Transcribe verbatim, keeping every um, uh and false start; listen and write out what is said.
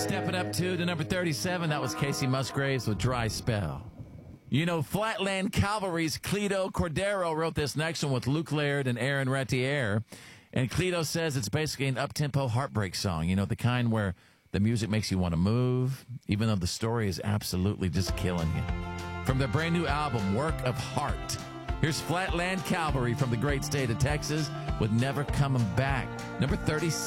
Stepping up to the number thirty-seven, that was Casey Musgraves with Dry Spell. You know, Flatland Cavalry's Cleto Cordero wrote this next one with Luke Laird and Aaron Retier. And Cleto says it's basically an up-tempo heartbreak song, you know, the kind where the music makes you want to move, even though the story is absolutely just killing you. From their brand new album, Work of Heart, here's Flatland Cavalry from the great state of Texas with Never Coming Back, number thirty-six.